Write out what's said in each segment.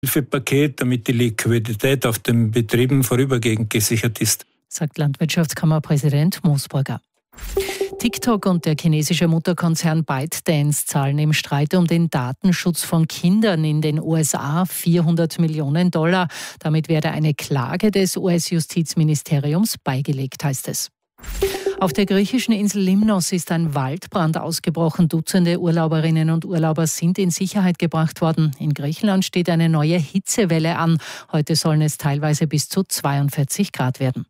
Hilfepaket, damit die Liquidität auf den Betrieben vorübergehend gesichert ist, sagt Landwirtschaftskammerpräsident Moosburger. TikTok und der chinesische Mutterkonzern ByteDance zahlen im Streit um den Datenschutz von Kindern in den USA $400 Millionen. Damit werde eine Klage des US-Justizministeriums beigelegt, heißt es. Auf der griechischen Insel Limnos ist ein Waldbrand ausgebrochen. Dutzende Urlauberinnen und Urlauber sind in Sicherheit gebracht worden. In Griechenland steht eine neue Hitzewelle an. Heute sollen es teilweise bis zu 42 Grad werden.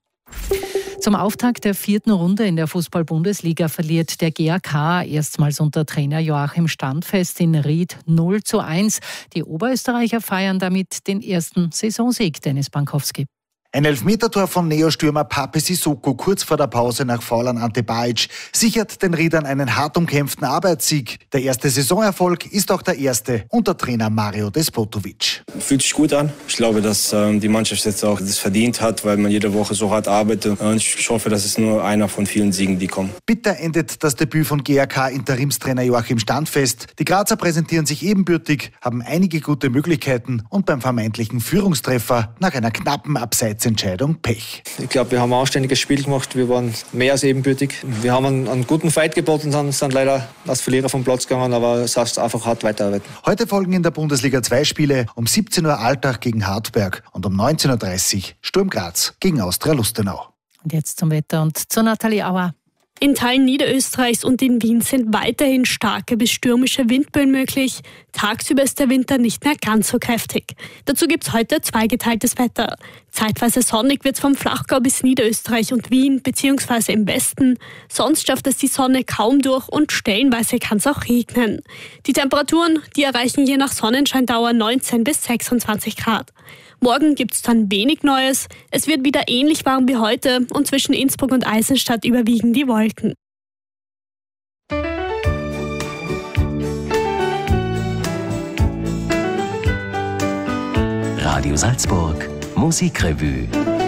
Zum Auftakt der 4. Runde in der Fußball-Bundesliga verliert der GAK erstmals unter Trainer Joachim Standfest in Ried 0:1. Die Oberösterreicher feiern damit den ersten Saisonsieg, Dennis Bankowski. Ein Elfmetertor von Neostürmer Pape Sissoko kurz vor der Pause nach Foul an Ante Bajic sichert den Riedern einen hart umkämpften Arbeitssieg. Der erste Saisonerfolg ist auch der erste unter Trainer Mario Despotovic. Fühlt sich gut an. Ich glaube, dass die Mannschaft jetzt auch das verdient hat, weil man jede Woche so hart arbeitet. Und ich hoffe, dass es nur einer von vielen Siegen, die kommen. Bitter endet das Debüt von GAK-Interimstrainer Joachim Standfest. Die Grazer präsentieren sich ebenbürtig, haben einige gute Möglichkeiten und beim vermeintlichen Führungstreffer nach einer knappen Abseitsentscheidung Pech. Ich glaube, wir haben ein anständiges Spiel gemacht. Wir waren mehr als ebenbürtig. Wir haben einen guten Fight geboten, sind leider als Verlierer vom Platz gegangen, aber es heißt einfach hart weiterarbeiten. Heute folgen in der Bundesliga 2 Spiele. Um 17 Uhr Altach gegen Hartberg und um 19.30 Uhr Sturm Graz gegen Austria Lustenau. Und jetzt zum Wetter und zu Nathalie Auer. In Teilen Niederösterreichs und in Wien sind weiterhin starke bis stürmische Windböen möglich. Tagsüber ist der Winter nicht mehr ganz so kräftig. Dazu gibt es heute zweigeteiltes Wetter. Zeitweise sonnig wird es vom Flachgau bis Niederösterreich und Wien bzw. im Westen. Sonst schafft es die Sonne kaum durch und stellenweise kann es auch regnen. Die Temperaturen, die erreichen je nach Sonnenscheindauer 19 bis 26 Grad. Morgen gibt es dann wenig Neues. Es wird wieder ähnlich warm wie heute und zwischen Innsbruck und Eisenstadt überwiegen die Wolken. Radio Salzburg Musikrevue.